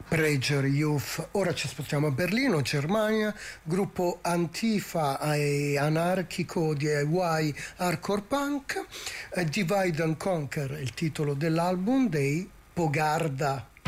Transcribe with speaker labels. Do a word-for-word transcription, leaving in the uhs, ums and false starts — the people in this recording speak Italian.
Speaker 1: Prager Youth. Ora ci spostiamo a Berlino, Germania, gruppo Antifa e anarchico D I Y hardcore punk. Divide and Conquer, il titolo dell'album dei Pogarda.